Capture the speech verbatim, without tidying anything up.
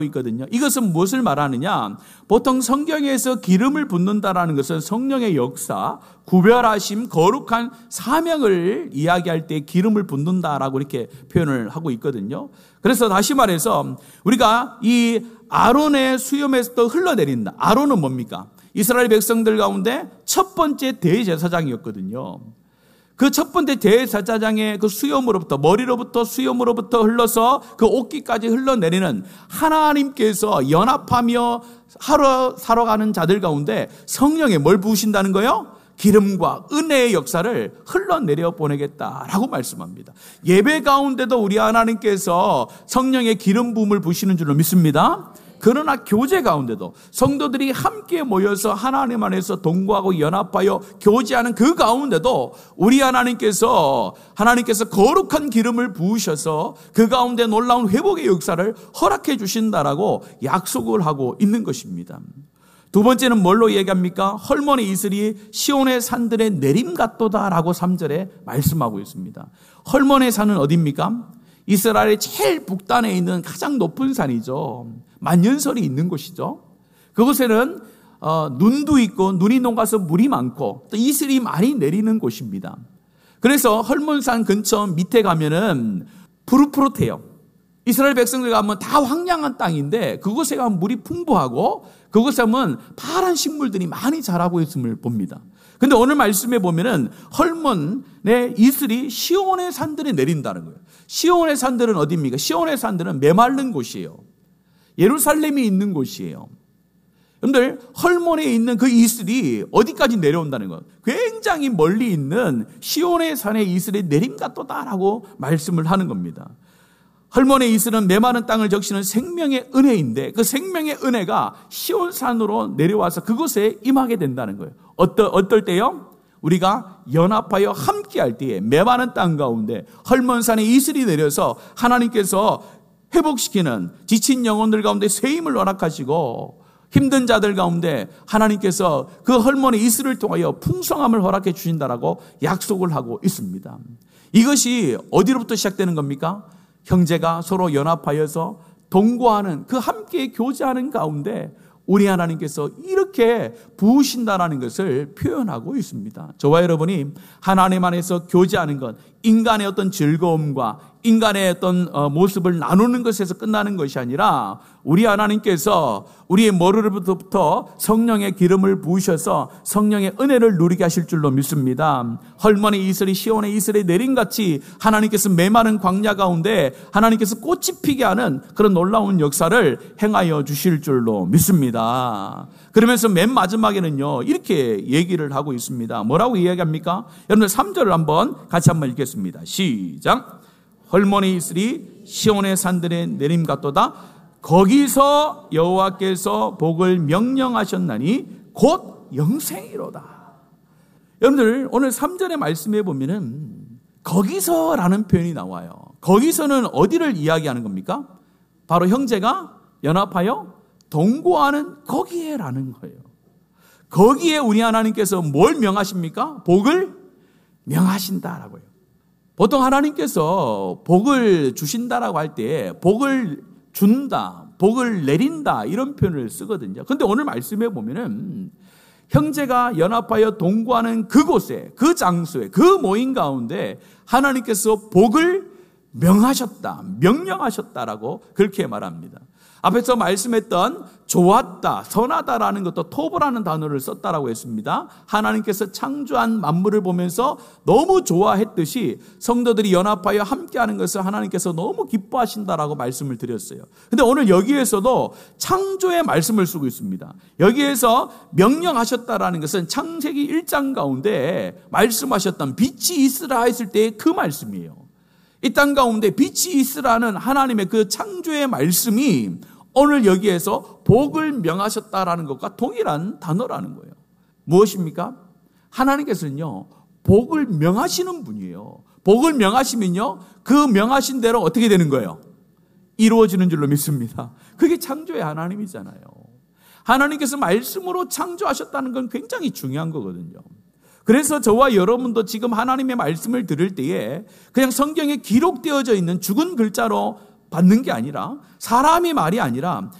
있거든요. 이것은 무엇을 말하느냐? 보통 성경에서 기름을 붓는다라는 것은 성령의 역사, 구별하심, 거룩한 사명을 이야기할 때 기름을 붓는다라고 이렇게 표현을 하고 있거든요. 그래서 다시 말해서 우리가 이 아론의 수염에서 흘러내린다. 아론은 뭡니까? 이스라엘 백성들 가운데 첫 번째 대제사장이었거든요. 그 첫 번째 대제사장의 그 수염으로부터, 머리로부터 수염으로부터 흘러서 그 옷깃까지 흘러내리는 하나님께서 연합하며 하러 살아가는 자들 가운데 성령에 뭘 부으신다는 거예요? 기름과 은혜의 역사를 흘러내려 보내겠다라고 말씀합니다. 예배 가운데도 우리 하나님께서 성령의 기름 부음을 부으시는 줄로 믿습니다. 그러나 교제 가운데도 성도들이 함께 모여서 하나님 안에서 동거하고 연합하여 교제하는 그 가운데도 우리 하나님께서 하나님께서 거룩한 기름을 부으셔서 그 가운데 놀라운 회복의 역사를 허락해 주신다라고 약속을 하고 있는 것입니다. 두 번째는 뭘로 얘기합니까? 헐몬의 이슬이 시온의 산들의 내림 같도다라고 삼 절에 말씀하고 있습니다. 헐몬의 산은 어디입니까? 이스라엘의 제일 북단에 있는 가장 높은 산이죠. 만년설이 있는 곳이죠. 그곳에는 어, 눈도 있고 눈이 녹아서 물이 많고 또 이슬이 많이 내리는 곳입니다. 그래서 헐몬산 근처 밑에 가면은 푸릇푸릇해요. 이스라엘 백성들 가면 다 황량한 땅인데 그곳에 가면 물이 풍부하고 그곳에 가면 파란 식물들이 많이 자라고 있음을 봅니다. 근데 오늘 말씀에 보면은 헐몬의 이슬이 시온의 산들에 내린다는 거예요. 시온의 산들은 어디입니까? 시온의 산들은 메마른 곳이에요. 예루살렘이 있는 곳이에요. 여러분들 헐몬에 있는 그 이슬이 어디까지 내려온다는 거예요? 굉장히 멀리 있는 시온의 산의 이슬의 내림 같도다라고 말씀을 하는 겁니다. 헐몬의 이슬은 메마른 땅을 적시는 생명의 은혜인데 그 생명의 은혜가 시온산으로 내려와서 그곳에 임하게 된다는 거예요. 어떨, 어떨 때요? 우리가 연합하여 함께할 때에 메마른 땅 가운데 헐몬산의 이슬이 내려서 하나님께서 회복시키는 지친 영혼들 가운데 쇠임을 허락하시고 힘든 자들 가운데 하나님께서 그 헐몬의 이슬을 통하여 풍성함을 허락해 주신다라고 약속을 하고 있습니다. 이것이 어디로부터 시작되는 겁니까? 형제가 서로 연합하여서 동거하는 그 함께 교제하는 가운데 우리 하나님께서 이렇게 부으신다라는 것을 표현하고 있습니다. 저와 여러분이 하나님 안에서 교제하는 것, 인간의 어떤 즐거움과 인간의 어떤 모습을 나누는 것에서 끝나는 것이 아니라 우리 하나님께서 우리의 머리로부터 성령의 기름을 부으셔서 성령의 은혜를 누리게 하실 줄로 믿습니다. 헐몬의 이슬이 시온의 이슬에 내린같이 하나님께서 메마른 광야 가운데 하나님께서 꽃이 피게 하는 그런 놀라운 역사를 행하여 주실 줄로 믿습니다. 그러면서 맨 마지막에는요 이렇게 얘기를 하고 있습니다. 뭐라고 이야기합니까? 여러분들 삼 절을 한번 같이 한번 읽겠습니다. 시작. 헐몬의 이슬이 시온의 산들에 내림 같도다. 거기서 여호와께서 복을 명령하셨나니 곧 영생이로다. 여러분들 오늘 삼 절의 말씀에 보면은 거기서라는 표현이 나와요. 거기서는 어디를 이야기하는 겁니까? 바로 형제가 연합하여 동거하는 거기에라는 거예요. 거기에 우리 하나님께서 뭘 명하십니까? 복을 명하신다라고요. 보통 하나님께서 복을 주신다라고 할 때 복을 준다, 복을 내린다 이런 표현을 쓰거든요. 그런데 오늘 말씀에 보면은 형제가 연합하여 동거하는 그곳에, 그 장소에, 그 모임 가운데 하나님께서 복을 명하셨다, 명령하셨다라고 그렇게 말합니다. 앞에서 말씀했던 좋았다, 선하다라는 것도 토브라는 단어를 썼다라고 했습니다. 하나님께서 창조한 만물을 보면서 너무 좋아했듯이 성도들이 연합하여 함께하는 것을 하나님께서 너무 기뻐하신다라고 말씀을 드렸어요. 근데 오늘 여기에서도 창조의 말씀을 쓰고 있습니다. 여기에서 명령하셨다라는 것은 창세기 일 장 가운데 말씀하셨던 빛이 있으라 했을 때의 그 말씀이에요. 이 땅 가운데 빛이 있으라는 하나님의 그 창조의 말씀이 오늘 여기에서 복을 명하셨다라는 것과 동일한 단어라는 거예요. 무엇입니까? 하나님께서는요, 복을 명하시는 분이에요. 복을 명하시면요, 그 명하신 대로 어떻게 되는 거예요? 이루어지는 줄로 믿습니다. 그게 창조의 하나님이잖아요. 하나님께서 말씀으로 창조하셨다는 건 굉장히 중요한 거거든요. 그래서 저와 여러분도 지금 하나님의 말씀을 들을 때에 그냥 성경에 기록되어져 있는 죽은 글자로 받는 게 아니라 사람이 말이 아니라